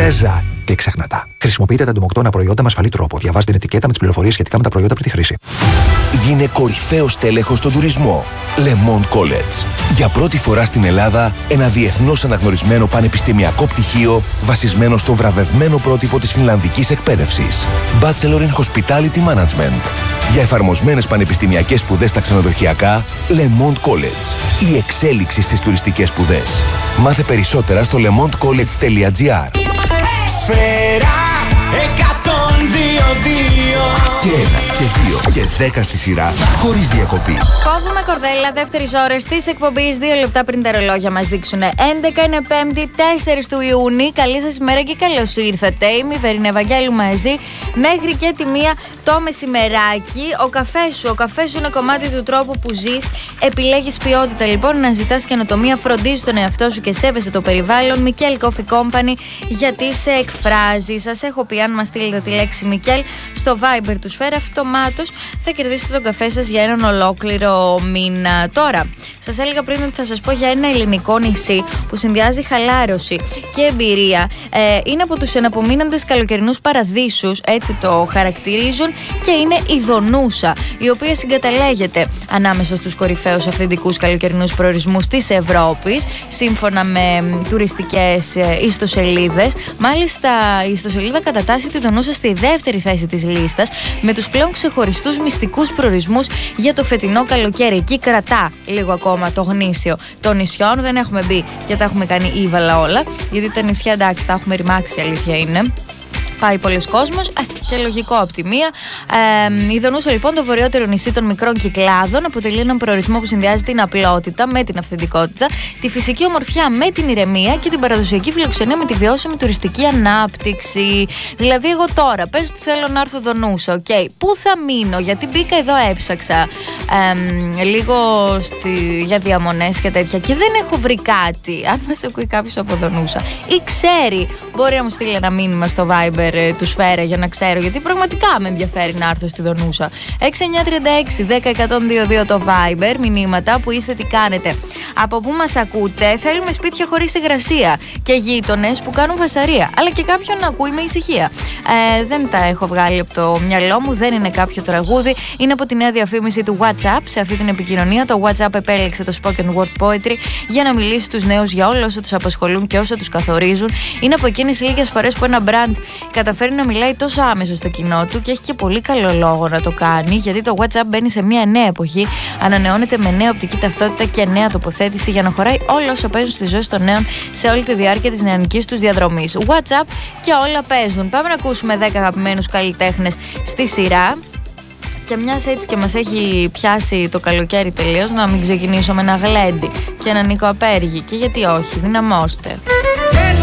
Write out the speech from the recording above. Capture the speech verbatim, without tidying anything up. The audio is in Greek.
Ρέζα. Και ξεχνάτα. Χρησιμοποιείτε τα εντομοκτώνα προϊόντα με ασφαλή τρόπο. Διαβάστε την ετικέτα με τις πληροφορίες σχετικά με τα προϊόντα πριν τη χρήση. Γίνε κορυφαίος τέλεχος στον τουρισμό. Le Monde College. Για πρώτη φορά στην Ελλάδα, ένα διεθνώς αναγνωρισμένο πανεπιστημιακό πτυχίο βασισμένο στο βραβευμένο πρότυπο της φινλανδικής εκπαίδευσης. Bachelor in Hospitality Management. Για εφαρμοσμένες πανεπιστημιακές σπουδές στα ξενοδοχειακά, Le Monde College. Η εξέλιξη στις τουριστικές σπουδές. Μάθε περισσότερα στο lemondecollege τελεία gr. Σφαίρα εκατόν δύο δύο. Και ένα και δύο και δέκα στη σειρά, χωρίς διακοπή. Κόβουμε κορδέλα, δεύτερης ώρας της εκπομπής, δύο λεπτά πριν τα ρολόγια μας δείξουν έντεκα, είναι Πέμπτη, τέσσερις του Ιούνιου. Καλή σας ημέρα και καλώς ήρθατε. Είμαι η Βερίνα Ευαγγέλου μαζί μέχρι και τη μία το μεσημεράκι. Ο καφές σου, ο καφές σου είναι κομμάτι του τρόπου που ζεις. Επιλέγεις ποιότητα λοιπόν, να ζητάς καινοτομία, φροντίζεις τον εαυτό σου και σέβεσαι το περιβάλλον. Μικέλ Coffee Company, γιατί σε εκφράζει. Σας έχω πει, αν μας στείλετε τη λέξη Μικέλ στο Viber του Σφαίρα, αυτομάτως θα κερδίσετε τον καφέ σας για έναν ολόκληρο μήνα. Τώρα, σας έλεγα πριν ότι θα σας πω για ένα ελληνικό νησί που συνδυάζει χαλάρωση και εμπειρία. Ε, είναι από τους εναπομείναντες καλοκαιρινούς παραδείσους, έτσι το χαρακτηρίζουν, και είναι η Δονούσα, η οποία συγκαταλέγεται ανάμεσα στους κορυφαίους αυθεντικούς καλοκαιρινούς προορισμούς της Ευρώπης, σύμφωνα με τουριστικές ιστοσελίδες. Μάλιστα, η ιστοσελίδα κατατάσσει τη Δονούσα στη δεύτερη θέση της λίστας, με τους πλέον ξεχωριστούς μυστικούς προορισμούς για το φετινό καλοκαίρι. Εκεί κρατά λίγο ακόμα το γνήσιο των νησιών. Δεν έχουμε μπει και τα έχουμε κάνει ύβαλα όλα, γιατί τα νησιά, εντάξει, τα έχουμε ρημάξει, αλήθεια είναι. Πάει πολλοί κόσμος και λογικό από τη μία. Ε, η Δονούσα, λοιπόν, το βορειότερο νησί των μικρών Κυκλάδων, αποτελεί έναν προορισμό που συνδυάζει την απλότητα με την αυθεντικότητα, τη φυσική ομορφιά με την ηρεμία και την παραδοσιακή φιλοξενία με τη βιώσιμη τουριστική ανάπτυξη. Δηλαδή, εγώ τώρα πες ότι θέλω να έρθω Δονούσα, οκ. Okay. Πού θα μείνω, γιατί μπήκα εδώ, έψαξα ε, λίγο στη, για διαμονές και τέτοια και δεν έχω βρει κάτι. Αν μας ακούει κάποιος από Δονούσα ή ξέρει, μπορεί να μου στείλει ένα μήνυμα στο Viber του Σφαίρα για να ξέρω, γιατί πραγματικά με ενδιαφέρει να έρθω στη Δονούσα. έξι εννιά τρία έξι δέκα εκατόν δύο δύο το Viber, μηνύματα που είστε, τι κάνετε, από πού μας ακούτε. Θέλουμε σπίτια χωρίς υγρασία και γείτονες που κάνουν φασαρία, αλλά και κάποιον να ακούει με ησυχία. Ε, δεν τα έχω βγάλει από το μυαλό μου, δεν είναι κάποιο τραγούδι, είναι από τη νέα διαφήμιση του WhatsApp. Σε αυτή την επικοινωνία το WhatsApp επέλεξε το Spoken Word Poetry για να μιλήσει στους νέους για όλα όσα τους απασχολούν και όσα τους καθορίζουν. Είναι από εκείνες λίγες φορές που ένα brand καταφέρει να μιλάει τόσο άμεσα στο κοινό του και έχει και πολύ καλό λόγο να το κάνει, γιατί το WhatsApp μπαίνει σε μια νέα εποχή, ανανεώνεται με νέα οπτική ταυτότητα και νέα τοποθέτηση για να χωράει όλα όσα παίζουν στη ζωή των νέων σε όλη τη διάρκεια της νεανικής τους διαδρομής. WhatsApp και όλα παίζουν. Πάμε να ακούσουμε δέκα αγαπημένους καλλιτέχνες στη σειρά. Και μιας έτσι και μας έχει πιάσει το καλοκαίρι τελείως, να μην ξεκινήσω με ένα Γλέντι και ένα Νίκο Απέργη. Και γιατί όχι, δυναμώστε.